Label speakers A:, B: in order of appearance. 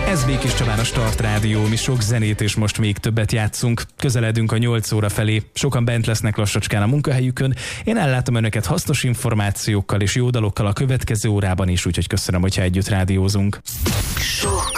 A: Ez Békés Csabán a Start Rádió, mi sok zenét és most még többet játszunk. Közeledünk a 8 óra felé, sokan bent lesznek lassacskán a munkahelyükön. Én ellátom önöket hasznos információkkal és jó dalokkal a következő órában is, úgyhogy köszönöm, hogyha együtt rádiózunk.
B: Sok